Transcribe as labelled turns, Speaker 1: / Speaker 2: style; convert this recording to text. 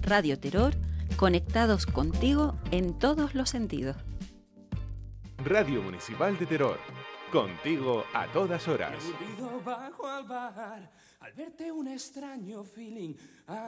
Speaker 1: Radio Terror, conectados contigo en todos los sentidos.
Speaker 2: Radio Municipal de Terror, contigo a todas horas.
Speaker 3: Bajo al bar, al verte un extraño feeling.